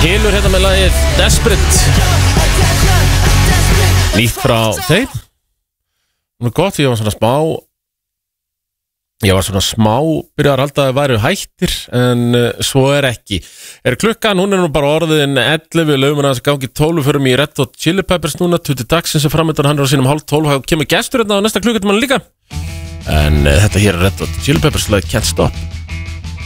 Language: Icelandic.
Hylur hérna með lagið Desperate. Nýtt frá þeim. Nú gott, ég var svona smá byrjar að halda að væru hættir, en svo ekki. Klukkan, hún nú bara orðin 11, við lögum hans gangi 12 fyrir mig í Red Hot Chili Peppers núna, tutti dagsins framöndan, hann á sínum 11:30, það kemur gestur hérna á næsta klukkutíma líka. En þetta hér er Red Hot Chili Peppers, lagið Can't Stop.